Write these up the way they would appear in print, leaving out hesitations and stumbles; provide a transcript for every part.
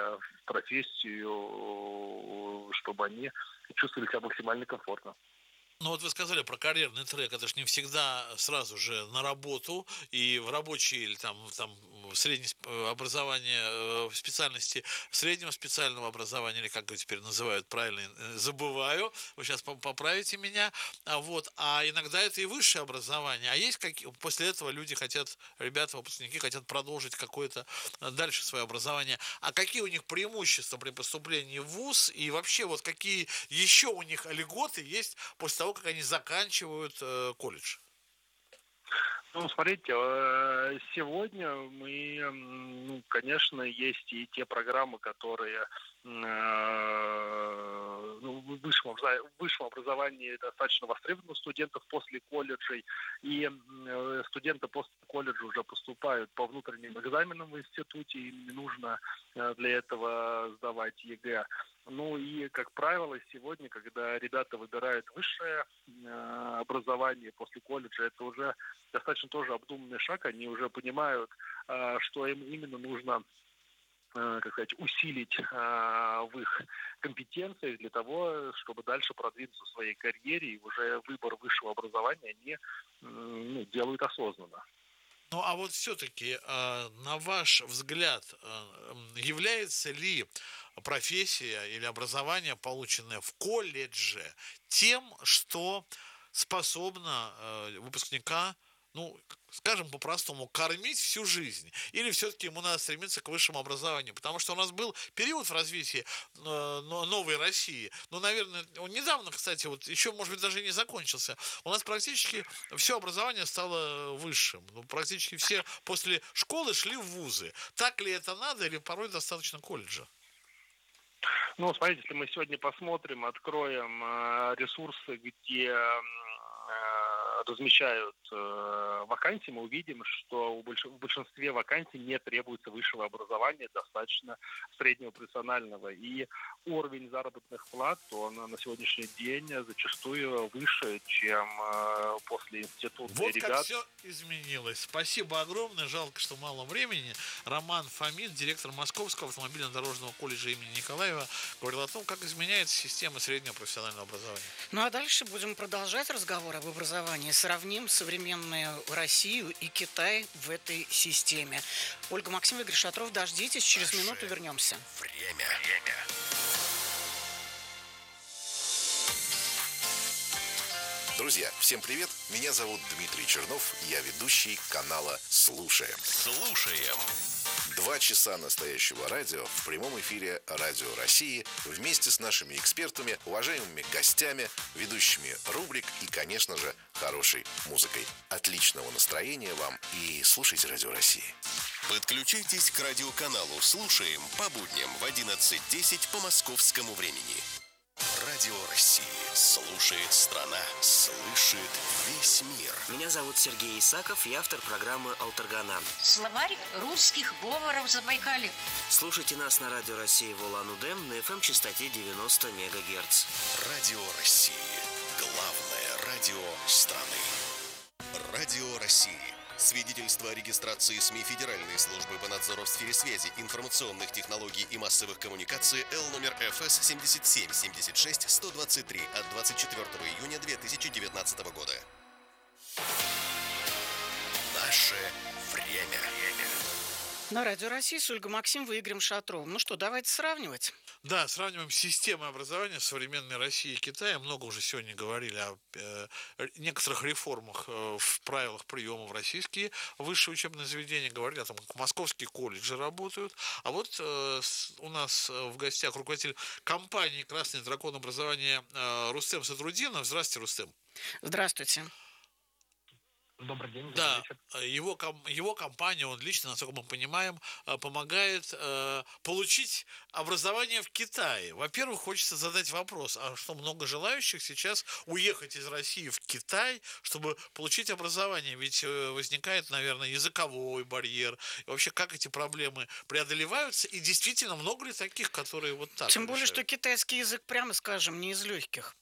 в профессию, чтобы они чувствовали себя максимально комфортно. Ну вот вы сказали про карьерный трек, это же не всегда сразу же на работу и в рабочее или там среднее образование в специальности среднего специального образования, или как его теперь называют правильно, забываю, вы сейчас поправите меня, а иногда это и высшее образование, а есть после этого люди хотят, ребята, выпускники хотят продолжить какое-то дальше свое образование, а какие у них преимущества при поступлении в ВУЗ и вообще вот какие еще у них льготы есть после того, как они заканчивают колледж? Ну, смотрите, сегодня конечно, есть и те программы, которые в высшем образовании достаточно востребованы у студентов после колледжей, и студенты после колледжа уже поступают по внутренним экзаменам в институте, им не нужно для этого сдавать ЕГЭ. Ну и, как правило, сегодня, когда ребята выбирают высшее образование после колледжа, это уже достаточно тоже обдуманный шаг, они уже понимают, что им именно нужно, усилить в их компетенциях для того, чтобы дальше продвинуться в своей карьере, и уже выбор высшего образования они делают осознанно. Ну, а вот все-таки, на ваш взгляд, является ли профессия или образование, полученное в колледже, тем, что способно выпускника, ну, скажем по-простому, кормить всю жизнь? Или все-таки ему надо стремиться к высшему образованию? Потому что у нас был период в развитии новой России. Ну, наверное, он недавно, кстати, вот еще, может быть, даже не закончился. У нас практически все образование стало высшим. Ну, практически все после школы шли в вузы. Так ли это надо, или порой достаточно колледжа? Ну, смотрите, если мы сегодня посмотрим, откроем ресурсы, где размещают вакансии, мы увидим, что в большинстве вакансий не требуется высшего образования, достаточно среднего профессионального. И уровень заработных плат, он на сегодняшний день зачастую выше, чем после института. Вот как все изменилось. Спасибо огромное. Жалко, что мало времени. Роман Фомин, директор Московского автомобильно-дорожного колледжа имени Николаева, говорил о том, как изменяется система среднего профессионального образования. Ну а дальше будем продолжать разговор об образовании. Сравним современную Россию и Китай в этой системе. Ольга Максимовна, Игорь Шатров, дождитесь, через минуту вернемся. Время. Друзья, всем привет! Меня зовут Дмитрий Чернов, я ведущий канала «Слушаем». 2 часа настоящего радио в прямом эфире Радио России вместе с нашими экспертами, уважаемыми гостями, ведущими рубрик и, конечно же, хорошей музыкой. Отличного настроения вам и слушайте Радио России. Подключайтесь к радиоканалу «Слушаем» по будням в 11:10 по московскому времени. Радио России. Слушает страна. Слышит весь мир. Меня зовут Сергей Исаков, я автор программы «Алтаргана». Словарь русских говоров Забайкалья. Слушайте нас на Радио России в Улан-Удэ на FM-частоте 90 МГц. Радио России. Главное радио страны. Радио России. Свидетельство о регистрации СМИ Федеральной службы по надзору в сфере связи, информационных технологий и массовых коммуникаций Л номер ФС 77-76-123 от 24 июня 2019 года. Наше время. На Радио России с Ольгой Максимовой и Игорем Шатровым. Ну что, давайте сравнивать. Да, сравниваем системы образования современной России и Китая. Много уже сегодня говорили о некоторых реформах в правилах приема в российские высшие учебные заведения. Говорили о том, как московские колледжи работают. А вот у нас в гостях руководитель компании «Красный дракон образования» Рустем Сатрудинов. Здравствуйте, Рустем. Здравствуйте. Добрый день. Да, его компания, он лично, насколько мы понимаем, помогает получить образование в Китае. Во-первых, хочется задать вопрос, а что, много желающих сейчас уехать из России в Китай, чтобы получить образование? Ведь возникает, наверное, языковой барьер. И вообще, как эти проблемы преодолеваются? И действительно, много ли таких, которые вот так Тем более, решают? что китайский язык, прямо скажем, не из легких.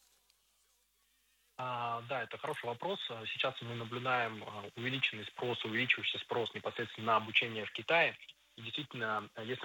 Да, это хороший вопрос. Сейчас мы наблюдаем увеличивающийся спрос непосредственно на обучение в Китае. И действительно, если